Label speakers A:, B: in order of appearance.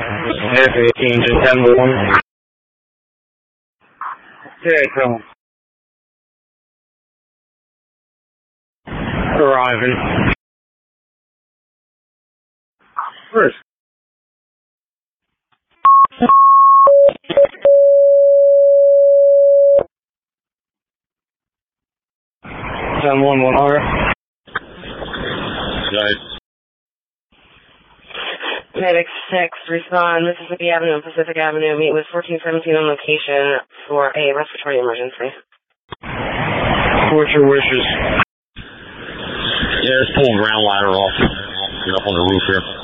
A: F-18 to 10-1. Okay, come on. Arriving. First. 10-1, 100.
B: Right.
C: Medic 6, respond, Mississippi Avenue and Pacific Avenue, meet with 1417 on location for a respiratory emergency.
A: What's your wishes?
B: Yeah, just pulling ground ladder off. Get up on the roof here.